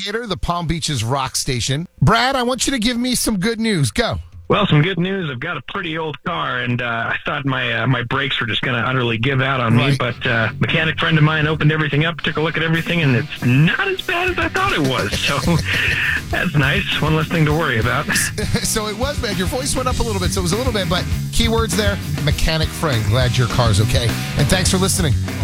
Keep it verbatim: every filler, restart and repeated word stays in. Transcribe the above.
Theater, the Palm Beaches rock station. Brad, I want you to give me some good news. Go. Well, some good news. I've got a pretty old car, and uh, I thought my uh, my brakes were just going to utterly give out on Right. me. But uh, mechanic friend of mine opened everything up, took a look at everything, and it's not as bad as I thought it was. So that's nice. One less thing to worry about. So it was bad. Your voice went up a little bit, so it was a little bad. But keywords there, mechanic friend. Glad your car's okay. And thanks for listening.